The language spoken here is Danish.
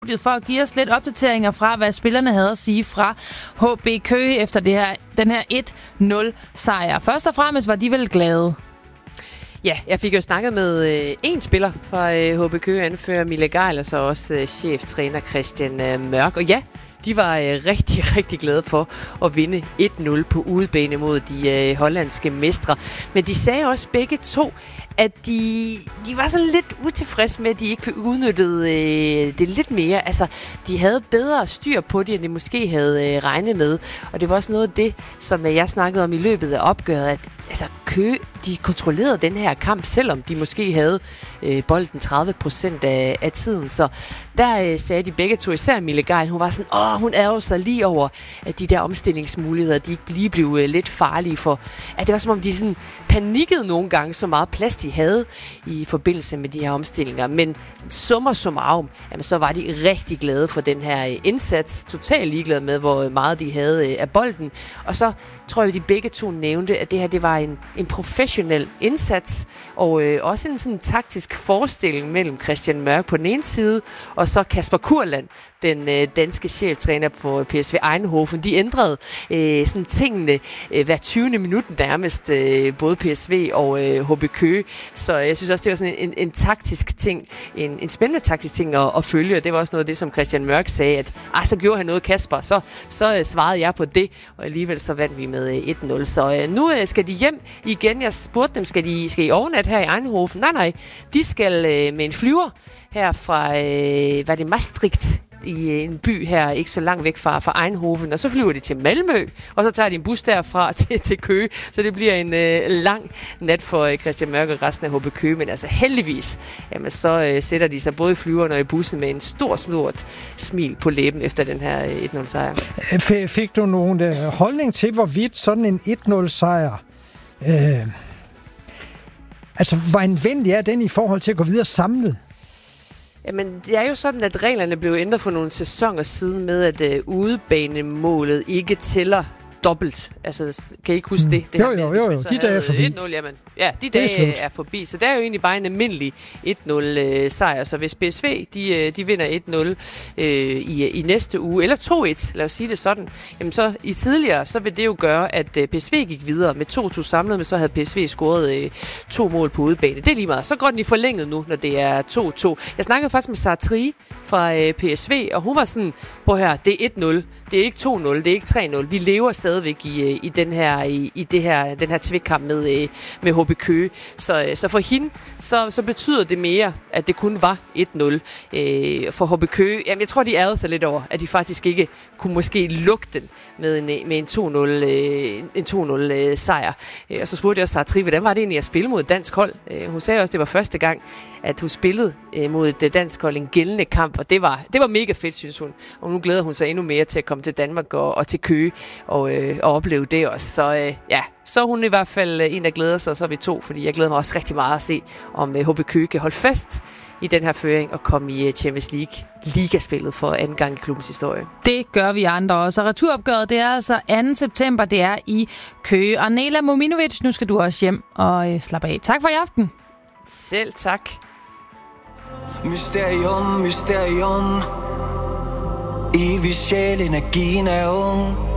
for at give os lidt opdateringer fra, hvad spillerne havde at sige fra HB Køge efter den her 1-0-sejr. Først og fremmest var de vel glade. Ja, jeg fik jo snakket med en spiller fra HB Køge, anfører Mille Geil, og så også cheftræner Christian Mørk. Og ja, de var rigtig, rigtig glade for at vinde 1-0 på udebane mod de hollandske mestre. Men de sagde også begge to, at de var sådan lidt utilfredse med, at de ikke fik udnyttet det lidt mere. Altså, de havde bedre styr på det, end de måske havde regnet med. Og det var også noget af det, som jeg snakkede om i løbet af opgøret, at altså, Køge, de kontrollerede den her kamp, selvom de måske havde bolden 30% af tiden. Så der sagde de begge to, især Mille Geil, hun var sådan, hun ærgede sig lige over, at de der omstillingsmuligheder, de ikke lige blev lidt farlige for. At det var som om, de sådan panikkede nogle gange, så meget plads de havde i forbindelse med de her omstillinger. Men summa summarum, jamen, så var de rigtig glade for den her indsats. Totalt ligeglade med, hvor meget de havde af bolden. Og så tror jeg, de begge to nævnte, at det her det var en professionel indsats, og også en sådan taktisk forestilling mellem Christian Mørk på den ene side, og så Kasper Kurland, den danske cheftræner for PSV Eindhoven. De ændrede sådan tingene hver 20. minut nærmest, både PSV og HB Køge. Så jeg synes også, det var sådan en taktisk ting, en spændende taktisk ting at følge, og det var også noget af det, som Christian Mørk sagde, at så gjorde han noget, Kasper, så svarede jeg på det, og alligevel så vandt vi med 1-0. Så nu skal de hjem igen. Jeg spurgte dem, skal I overnat her i Eindhoven? Nej, de skal med en flyver her fra, var det Maastricht, i en by her, ikke så langt væk fra Eindhoven, og så flyver de til Malmø, og så tager de en bus derfra til Køge, så det bliver en lang nat for Christian Mørk og resten af HB Køge, men altså heldigvis, jamen så sætter de sig både i flyveren og i bussen med en stort smil på læben efter den her 1-0-sejr. Fik du nogen holdning til, hvorvidt sådan en 1-0-sejr altså, hvor anvendelig er den i forhold til at gå videre samlet? Jamen, det er jo sådan, at reglerne blev ændret for nogle sæsoner siden med, at udebanemålet ikke tæller dobbelt. Altså, kan I ikke huske det? Jo. De dage er forbi. 1-0, jamen. Ja, de dage er forbi. Så det er jo egentlig bare en almindelig 1-0-sejr. Så hvis PSV, de vinder 1-0 i næste uge, eller 2-1, lad os sige det sådan, jamen så i tidligere, så vil det jo gøre, at PSV gik videre med 2-2 samlet, men så havde PSV scoret 2 mål på udebane. Det er lige meget. Så går den i forlænget nu, når det er 2-2. Jeg snakkede faktisk med Sartri fra PSV, og hun var sådan, prøv her, det er 1-0. Det er ikke 2-0, det er ikke 3-0. Vi lever stadigvæk i den her tvikkamp med HB Køge. Så for hende, så betyder det mere, at det kun var 1-0 for HB Køge. Jamen, jeg tror, de ærgede sig lidt over, at de faktisk ikke kunne måske lukke den med en 2-0 sejr. Og så spurgte jeg også Sartri, hvordan var det egentlig at spille mod et dansk hold? Hun sagde også, at det var første gang, at hun spillede mod et dansk hold en gældende kamp, og det var mega fedt, synes hun. Og nu glæder hun sig endnu mere til at komme til Danmark og til Køge og opleve det også. Så så er hun i hvert fald en, der glæder sig, og så er vi to, fordi jeg glæder mig også rigtig meget at se, om HB Køge kan holde fast i den her føring og komme i Champions League ligaspillet for anden gang i klubbens historie. Det gør vi andre også. Og returopgøret, det er altså 2. september, det er i Køge. Og Nela Mominovic, nu skal du også hjem og slappe af. Tak for i aften. Selv tak. Mysterium. Evig sjæl, energien er ung.